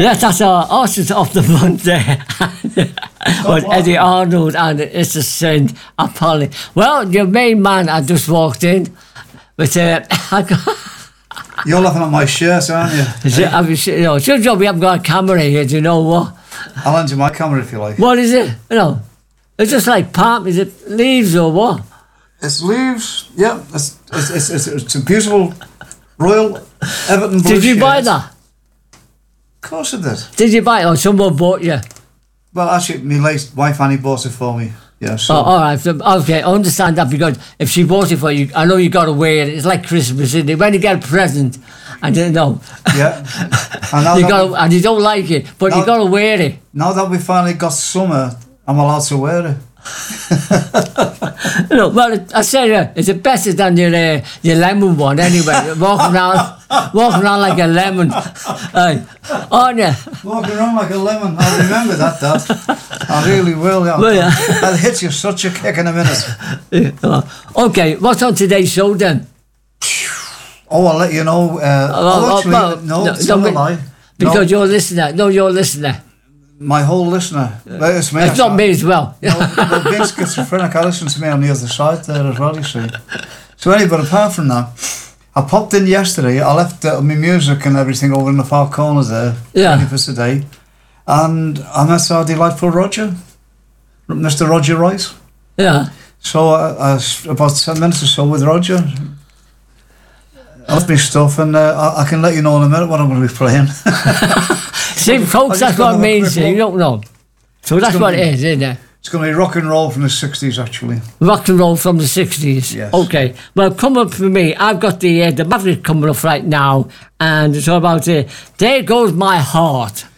Yes, that's our horses off the front there. But Eddie Arnold and It's a Sin, Apolly. Well, your main man had just walked in. But you're laughing at my shirt, aren't you? It's a job we haven't got a camera here, do you know what? I'll lend you my camera if you like. What is it? It's just like palm. Is it leaves or what? It's leaves, yeah. It's a beautiful Royal Everton blue Did you shirt. buy that? Of course I did. Did you buy it or someone bought you? Well, actually, my late wife Annie bought it for me. Yeah, so. Oh, all right. Okay, I understand that because if she bought it for you, I know you got to wear it. It's like Christmas, isn't it? When you get a present, I didn't know. Yeah. And you don't like it, but you got to wear it. Now that we finally got summer, I'm allowed to wear it. Well, I say it's better than your lemon one anyway. walking around like a lemon, aren't you? Walking around like a lemon. I'll remember that, Dad. I really will. Yeah. Well, yeah. I'll hit you such a kick in a minute. Okay, what's on today's show then? Oh, I'll let you know. No, it's not a lie. Because you're a listener. No, you're a listener. My whole listener. It's me. It's not me as well. No, being schizophrenic, I listen to me on the other side there as well, you see. So anyway, but apart from that, I popped in yesterday. I left my music and everything over in the far corner there, ready for today. And I met our delightful Roger, Mr. Roger Royce. Yeah. So I about 10 minutes or so with Roger. I left my stuff and I can let you know in a minute what I'm going to be playing. See, folks, that's what it means. You don't know. So that's what it is, isn't it? It's going to be rock and roll from the 60s, actually. Rock and roll from the 60s? Yes. Okay. Well, come up for me. I've got the Maverick coming up right now, and it's all about There Goes My Heart.